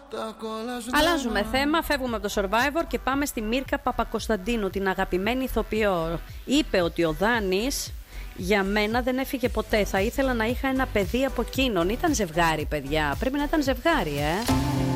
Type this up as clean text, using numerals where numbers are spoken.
Αλλάζουμε θέμα, φεύγουμε από το Survivor και πάμε στη Μύρκα Παπακοσταντίνου, την αγαπημένη ηθοποιό. Είπε ότι ο Δάνης για μένα δεν έφυγε ποτέ. Θα ήθελα να είχα ένα παιδί από εκείνον. Ήταν ζευγάρι, παιδιά. Πρέπει να ήταν ζευγάρι,